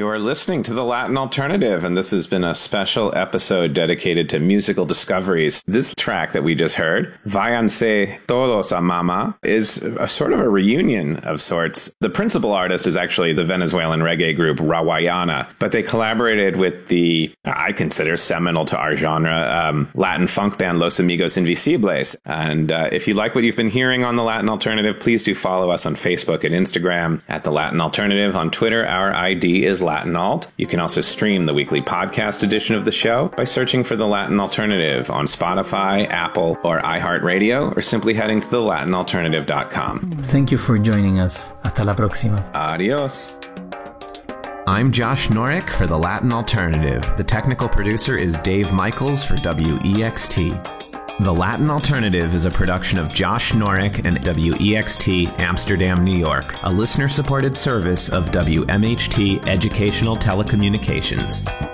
You are listening to The Latin Alternative, and this has been a special episode dedicated to musical discoveries. This track that we just heard, Váyanse Todos a Mama, is a sort of a reunion of sorts. The principal artist is actually the Venezuelan reggae group Rawayana, but they collaborated with the, I consider seminal to our genre, Latin funk band Los Amigos Invisibles. And if you like what you've been hearing on The Latin Alternative, please do follow us on Facebook and Instagram at The Latin Alternative. On Twitter, our ID is Latin Alt. You can also stream the weekly podcast edition of the show by searching for The Latin Alternative on Spotify, Apple, or iHeartRadio, or simply heading to thelatinalternative.com. Thank you for joining us. Hasta la próxima. Adios. I'm Josh Norek for The Latin Alternative. The technical producer is Dave Michaels for WEXT. The Latin Alternative is a production of Josh Norek and WEXT Amsterdam, New York, a listener-supported service of WMHT Educational Telecommunications.